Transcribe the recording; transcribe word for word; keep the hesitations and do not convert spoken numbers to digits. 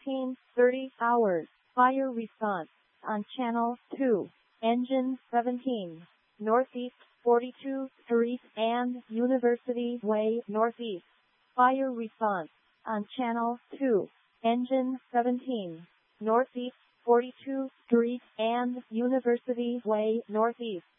seventeen thirty hours. Fire response on channel two. Engine seventeen. Northeast forty-two Street and University Way Northeast. Fire response on channel two. Engine seventeen. Northeast forty-two Street and University Way Northeast.